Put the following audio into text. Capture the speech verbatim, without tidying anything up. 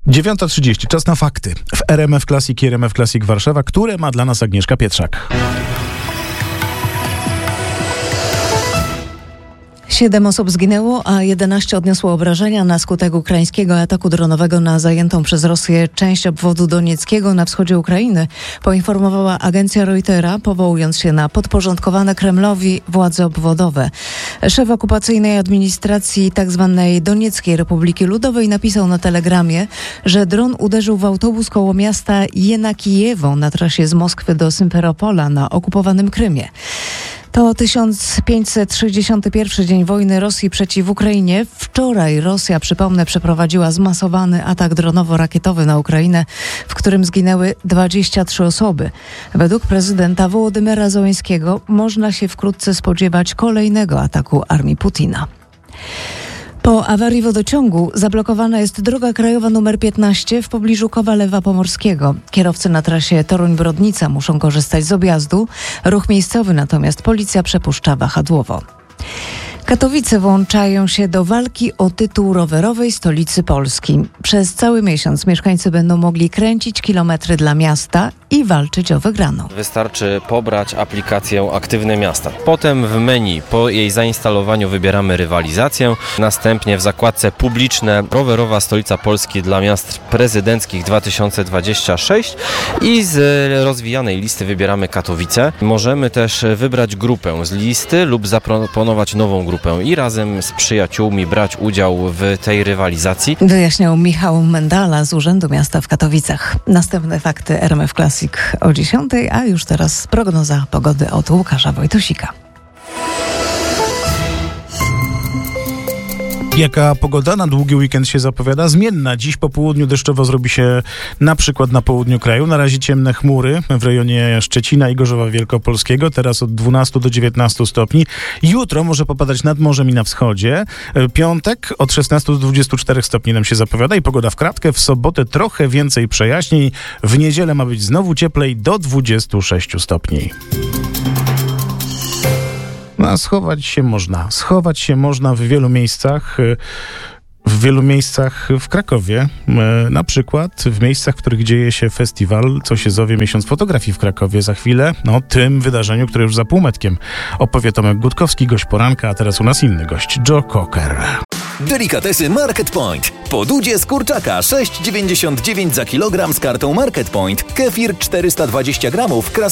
dziewiąta trzydzieści, czas na fakty. W R M F Classic i R M F Classic Warszawa, które ma dla nas Agnieszka Pietrzak. Siedem osób zginęło, a jedenaście odniosło obrażenia na skutek ukraińskiego ataku dronowego na zajętą przez Rosję część obwodu donieckiego na wschodzie Ukrainy, poinformowała agencja Reutera, powołując się na podporządkowane Kremlowi władze obwodowe. Szef okupacyjnej administracji tzw. Donieckiej Republiki Ludowej napisał na telegramie, że dron uderzył w autobus koło miasta Jenakijewo na trasie z Moskwy do Symferopola na okupowanym Krymie. To tysiąc pięćset sześćdziesiąty pierwszy dzień wojny Rosji przeciw Ukrainie. Wczoraj Rosja, przypomnę, przeprowadziła zmasowany atak dronowo-rakietowy na Ukrainę, w którym zginęły dwadzieścia trzy osoby. Według prezydenta Wołodymyra Zełenskiego można się wkrótce spodziewać kolejnego ataku armii Putina. Po awarii wodociągu zablokowana jest droga krajowa nr piętnaście w pobliżu Kowalewa Pomorskiego. Kierowcy na trasie Toruń-Brodnica muszą korzystać z objazdu. Ruch miejscowy natomiast policja przepuszcza wahadłowo. Katowice włączają się do walki o tytuł rowerowej stolicy Polski. Przez cały miesiąc mieszkańcy będą mogli kręcić kilometry dla miasta i walczyć o wygraną. Wystarczy pobrać aplikację Aktywne Miasta. Potem w menu po jej zainstalowaniu wybieramy rywalizację. Następnie w zakładce publiczne Rowerowa Stolica Polski dla miast prezydenckich dwa tysiące dwadzieścia sześć i z rozwijanej listy wybieramy Katowice. Możemy też wybrać grupę z listy lub zaproponować nową grupę i razem z przyjaciółmi brać udział w tej rywalizacji. Wyjaśniał Michał Mendala z Urzędu Miasta w Katowicach. Następne fakty R M F Classic o dziesiątej, a już teraz prognoza pogody od Łukasza Wojtusika. Jaka pogoda na długi weekend się zapowiada? Zmienna. Dziś po południu deszczowo zrobi się na przykład na południu kraju. Na razie ciemne chmury w rejonie Szczecina i Gorzowa Wielkopolskiego. Teraz od dwunastu do dziewiętnastu stopni. Jutro może popadać nad morzem i na wschodzie. Piątek od szesnastu do dwudziestu czterech stopni nam się zapowiada i pogoda w kratkę. W sobotę trochę więcej przejaśnień. W niedzielę ma być znowu cieplej do dwudziestu sześciu stopni. No, schować się można. Schować się można w wielu miejscach. W wielu miejscach w Krakowie, na przykład w miejscach, w których dzieje się festiwal, co się zowie Miesiąc Fotografii w Krakowie. Za chwilę, no tym wydarzeniu, które już za półmetkiem opowie Tomek Gutkowski, gość poranka, a teraz u nas inny gość, Joe Cocker. Delikatesy Market Point. Podudzie z kurczaka sześć dziewięćdziesiąt dziewięć za kilogram z kartą Market Point. Kefir czterysta dwadzieścia gramów, kras